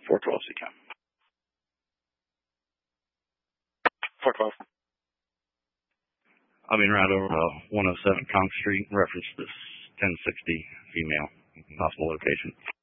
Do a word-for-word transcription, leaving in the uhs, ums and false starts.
four twelve C CAM. four twelve. I'll be right over uh, one oh seven Conk Street, reference this ten sixty female, possible location.